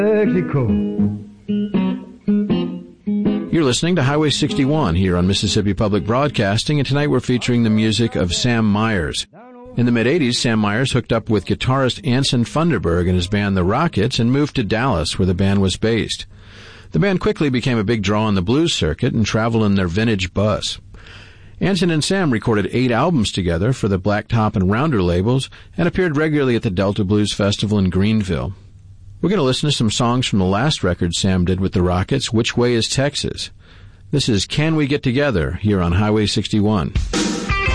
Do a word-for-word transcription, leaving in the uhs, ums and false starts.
Mexico. You're listening to Highway sixty-one here on Mississippi Public Broadcasting, and tonight we're featuring the music of Sam Myers. In the mid-eighties, Sam Myers hooked up with guitarist Anson Funderburg and his band The Rockets and moved to Dallas, where the band was based. The band quickly became a big draw on the blues circuit and traveled in their vintage bus. Anson and Sam recorded eight albums together for the Blacktop and Rounder labels and appeared regularly at the Delta Blues Festival in Greenville. We're going to listen to some songs from the last record Sam did with the Rockets, Which Way is Texas? This is Can We Get Together, here on Highway sixty-one.